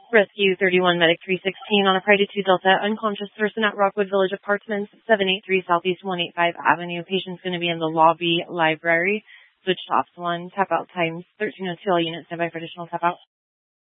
Rescue 31 Medic 316 on a Friday 2 Delta, unconscious person at Rockwood Village Apartments, 783 Southeast 185 Avenue. Patient's going to be in the lobby library. Switch to ops 1, tap out times 13:02. All units stand by for additional tap out.